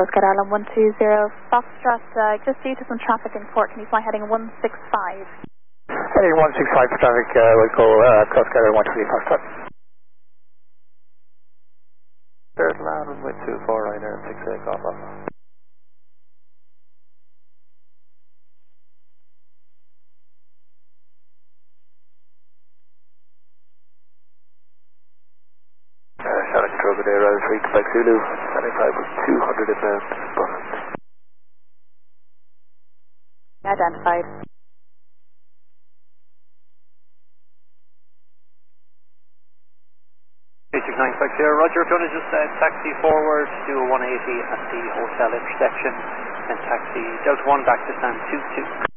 Coast Guard Island 120 Foxtrot, just due to some traffic in Port, can you fly heading 165? Heading 165 for traffic, we'll go Coast Guard Island 120 Foxtrot. Third land with 24 Ryanair 68 Golf Alpha. Shannon Control, good day, Route 3, Quebec Zulu, standing by with 200 inbound, Bond. Identified. Basic 950, Roger, if you want to just taxi forward, do a 180 at the hotel intersection, and taxi Delta 1 back to stand 22.